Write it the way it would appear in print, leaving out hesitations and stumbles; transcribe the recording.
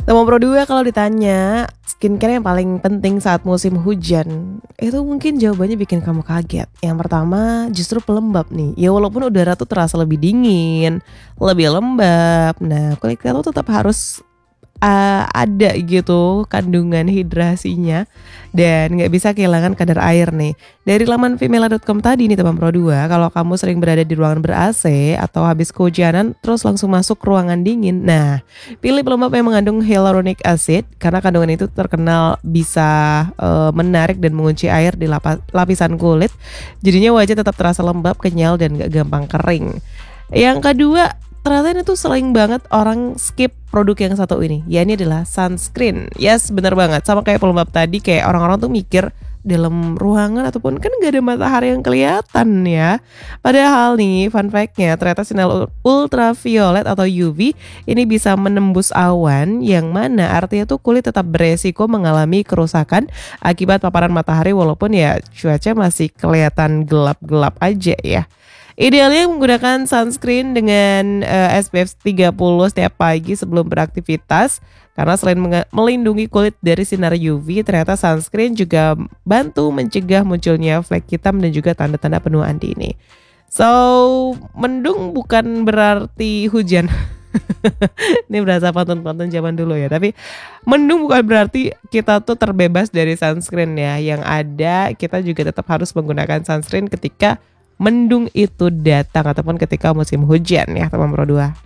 Teman Pro 2 kalau ditanya skincare yang paling penting saat musim hujan, itu mungkin jawabannya bikin kamu kaget. Yang pertama justru pelembab nih. Ya walaupun udara tuh terasa lebih dingin, lebih lembab. Nah, kulit kita tuh tetap harus ada gitu kandungan hidrasinya dan nggak bisa kehilangan kadar air nih. Dari laman femela.com tadi nih teman Pro 2, kalau kamu sering berada di ruangan ber-AC atau habis kehujanan terus langsung masuk ruangan dingin, nah pilih pelembab yang mengandung hyaluronic acid karena kandungan itu terkenal bisa menarik dan mengunci air di lapisan kulit. Jadinya wajah tetap terasa lembab, kenyal dan gak gampang kering. Yang kedua, ternyata ini tuh sering banget orang skip produk yang satu ini. Ya ini adalah sunscreen. Yes, bener banget. Sama kayak pelembab tadi, kayak orang-orang tuh mikir dalam ruangan ataupun kan gak ada matahari yang kelihatan ya. Padahal nih fun fact-nya, ternyata sinar ultraviolet atau UV ini bisa menembus awan, yang mana artinya tuh kulit tetap beresiko mengalami kerusakan akibat paparan matahari walaupun ya cuaca masih kelihatan gelap-gelap aja ya. Idealnya menggunakan sunscreen dengan SPF 30 setiap pagi sebelum beraktivitas. Karena selain melindungi kulit dari sinar UV, ternyata sunscreen juga bantu mencegah munculnya flek hitam dan juga tanda-tanda penuaan dini. So, mendung bukan berarti hujan. Ini berasa pantun-pantun zaman dulu ya. Tapi mendung bukan berarti kita tuh terbebas dari sunscreen ya. Yang ada kita juga tetap harus menggunakan sunscreen ketika mendung itu datang ataupun ketika musim hujan ya teman Pro 2.